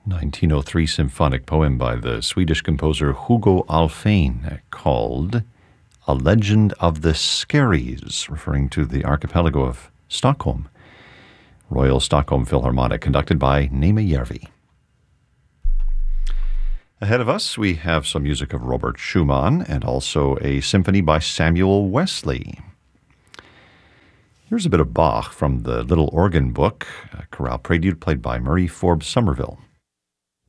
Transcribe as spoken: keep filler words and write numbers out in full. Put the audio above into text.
nineteen oh three symphonic poem by the Swedish composer Hugo Alfvén called A Legend of the Skerries, referring to the archipelago of Stockholm. Royal Stockholm Philharmonic, conducted by Néma Järvi. Ahead of us, we have some music of Robert Schumann and also a symphony by Samuel Wesley. Here's a bit of Bach from the Little Organ Book, a chorale prelude played by Murray Forbes Somerville.